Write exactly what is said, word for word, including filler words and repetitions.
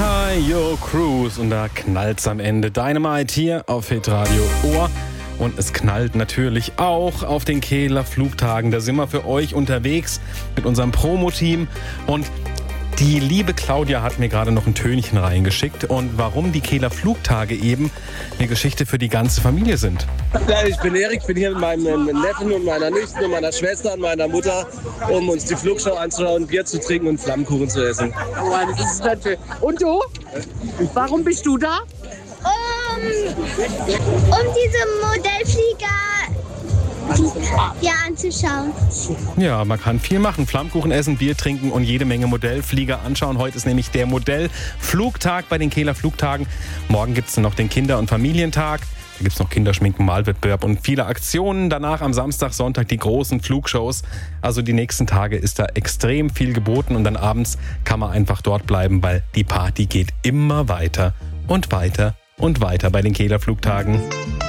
Hi, yo, Cruise. Und da knallt's am Ende. Dynamite hier auf Hitradio Ohr. Und es knallt natürlich auch auf den Kehler Flugtagen. Da sind wir für euch unterwegs mit unserem Promo-Team. Und die liebe Claudia hat mir gerade noch ein Tönchen reingeschickt. Und warum die Kehler Flugtage eben eine Geschichte für die ganze Familie sind. Ja, ich bin Erik, bin hier mit meinem Neffen und meiner Nichte und meiner Schwester und meiner Mutter, um uns die Flugshow anzuschauen, Bier zu trinken und Flammkuchen zu essen. Oh, das ist natürlich. Und du? Warum bist du da? Um, um diese Modellflieger die, ja, anzuschauen. Ja, man kann viel machen. Flammkuchen essen, Bier trinken und jede Menge Modellflieger anschauen. Heute ist nämlich der Modellflugtag bei den Kehler Flugtagen. Morgen gibt es noch den Kinder- und Familientag. Da gibt es noch Kinderschminken, Malwettbewerb und viele Aktionen. Danach am Samstag, Sonntag die großen Flugshows. Also die nächsten Tage ist da extrem viel geboten. Und dann abends kann man einfach dort bleiben, weil die Party geht immer weiter und weiter und weiter bei den Kehler Flugtagen.